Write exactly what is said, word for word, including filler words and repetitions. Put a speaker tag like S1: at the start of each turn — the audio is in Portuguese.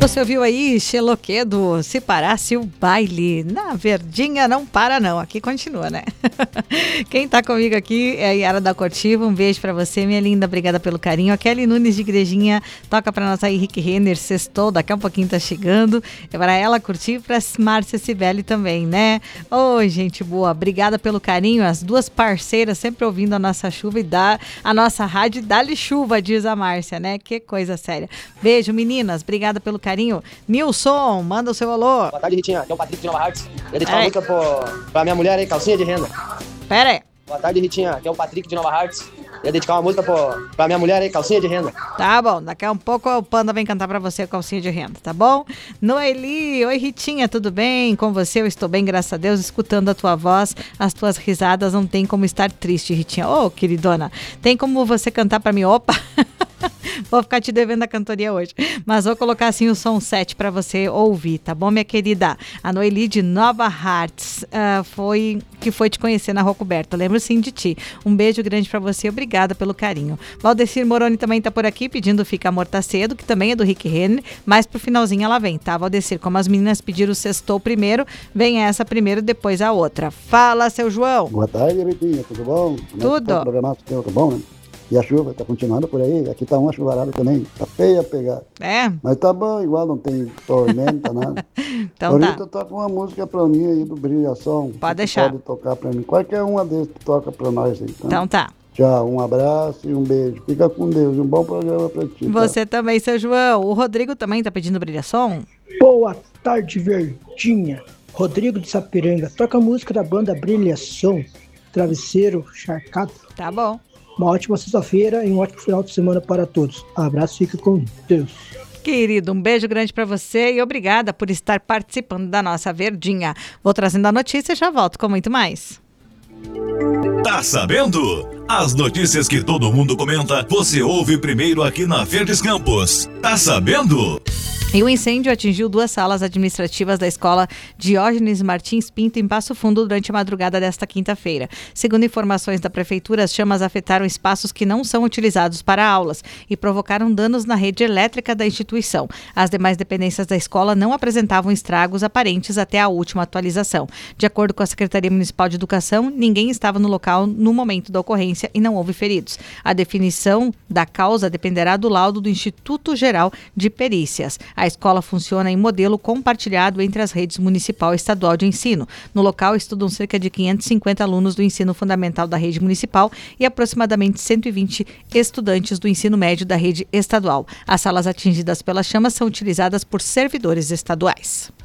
S1: Você ouviu aí, Xeloquedo, se parasse o baile. Na Verdinha não para não, aqui continua, né? Quem tá comigo aqui é a Yara da Cortiva, um beijo pra você, minha linda, obrigada pelo carinho. A Kelly Nunes de Igrejinha toca pra nós aí, Rick Renner, sextou, daqui a um pouquinho tá chegando. É pra ela curtir e pra Márcia Cibele também, né? Oi, gente boa, obrigada pelo carinho, as duas parceiras sempre ouvindo a nossa chuva e dá, a nossa rádio dá-lhe chuva, diz a Márcia, né? Que coisa séria. Beijo, meninas, obrigada pelo carinho. Nilson, manda o seu alô.
S2: Boa tarde, Ritinha. Aqui é o Patrick de Nova Hartz. Eu dedicar uma música pro, pra minha mulher aí, calcinha de renda.
S1: Pera aí.
S2: Boa tarde, Ritinha. Aqui é o Patrick de Nova Hartz. Eu dedicar uma música pro, pra minha mulher aí, calcinha de renda.
S1: Tá bom, daqui a um pouco o Panda vem cantar pra você a calcinha de renda, tá bom? Noeli, oi Ritinha, tudo bem? Com você eu estou bem, graças a Deus, escutando a tua voz, as tuas risadas, não tem como estar triste, Ritinha. Ô, oh, queridona, tem como você cantar pra mim? Opa! Vou ficar te devendo a cantoria hoje. Mas vou colocar assim o som sete para você ouvir, tá bom, minha querida? A Noeli de Nova Hartz uh, foi que foi te conhecer na Rua Coberta. Lembro sim de ti. Um beijo grande para você, obrigada pelo carinho. Valdecir Moroni também tá por aqui pedindo Fica Amor Tá Cedo, que também é do Rick Renner, mas pro finalzinho ela vem, tá? Valdecir, como as meninas pediram o sextou primeiro, vem essa primeiro, depois a outra. Fala, seu João.
S3: Boa tarde, Ritinha, tudo bom?
S1: Tudo.
S3: Tá programado, tudo bom, né? E a chuva tá continuando por aí, aqui tá uma chuvarada também, tá feia a pegar.
S1: É?
S3: Mas tá bom, igual não tem tormenta, nada.
S1: Então
S3: Ahorita
S1: tá.
S3: toca uma música pra mim aí do Brilhação.
S1: Pode deixar.
S3: Pode tocar pra mim, qualquer uma desses que toca pra nós aí. Tá?
S1: Então tá.
S3: Tchau, um abraço e um beijo. Fica com Deus, um bom programa pra ti.
S1: Você
S3: tá?
S1: também, seu João. O Rodrigo também tá pedindo Brilhação?
S4: Boa tarde, Verdinha. Rodrigo de Sapiranga, toca a música da banda Brilhação, Travesseiro Charcado.
S1: Tá bom.
S4: Uma ótima sexta-feira e um ótimo final de semana para todos. Abraço, fica com Deus.
S1: Querido, um beijo grande para você e obrigada por estar participando da nossa Verdinha. Vou trazendo a notícia e já volto com muito mais.
S5: Tá sabendo? As notícias que todo mundo comenta, você ouve primeiro aqui na Verdes Campos. Tá sabendo?
S1: E o incêndio atingiu duas salas administrativas da escola Diógenes Martins Pinto, em Passo Fundo, durante a madrugada desta quinta-feira. Segundo informações da prefeitura, as chamas afetaram espaços que não são utilizados para aulas e provocaram danos na rede elétrica da instituição. As demais dependências da escola não apresentavam estragos aparentes até a última atualização. De acordo com a Secretaria Municipal de Educação, ninguém estava no local no momento da ocorrência e não houve feridos. A definição da causa dependerá do laudo do Instituto Geral de Perícias. A escola funciona em modelo compartilhado entre as redes municipal e estadual de ensino. No local estudam cerca de quinhentos e cinquenta alunos do ensino fundamental da rede municipal e aproximadamente cento e vinte estudantes do ensino médio da rede estadual. As salas atingidas pelas chamas são utilizadas por servidores estaduais.